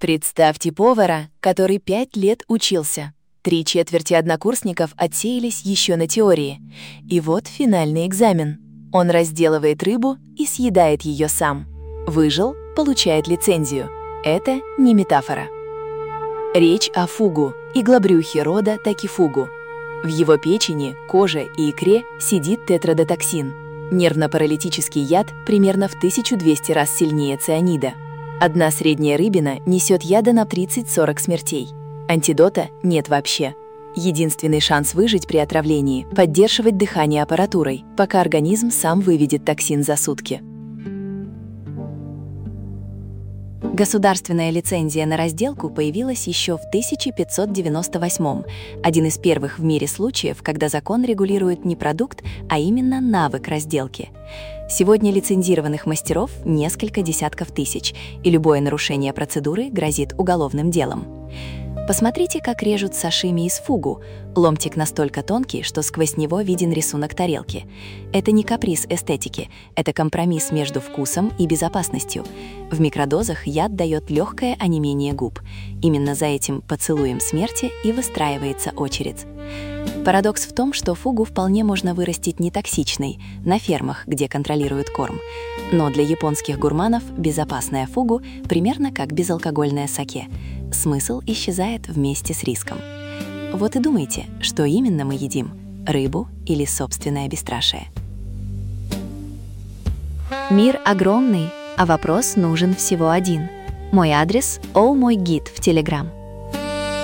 Представьте повара, который 5 лет учился. 3/4 однокурсников отсеялись еще на теории. И вот финальный экзамен. Он разделывает рыбу и съедает ее сам. Выжил, получает лицензию. Это не метафора. Речь о фугу, иглобрюхе рода такифугу. В его печени, коже и икре сидит тетрадотоксин. Нервно-паралитический яд примерно в 1200 раз сильнее цианида. Одна средняя рыбина несет яда на 30-40 смертей. Антидота нет вообще. Единственный шанс выжить при отравлении – поддерживать дыхание аппаратурой, пока организм сам выведет токсин за сутки. Государственная лицензия на разделку появилась еще в 1598-м, один из первых в мире случаев, когда закон регулирует не продукт, а именно навык разделки. Сегодня лицензированных мастеров несколько десятков тысяч, и любое нарушение процедуры грозит уголовным делом. Посмотрите, как режут сашими из фугу. Ломтик настолько тонкий, что сквозь него виден рисунок тарелки. Это не каприз эстетики, это компромисс между вкусом и безопасностью. В микродозах яд дает легкое онемение губ. Именно за этим поцелуем смерти и выстраивается очередь. Парадокс в том, что фугу вполне можно вырастить нетоксичной, на фермах, где контролируют корм. Но для японских гурманов безопасная фугу примерно как безалкогольное саке. Смысл исчезает вместе с риском. Вот и думайте, что именно мы едим – рыбу или собственное бесстрашие. Мир огромный, а вопрос нужен всего один. Мой адрес – All мой гид в Telegram.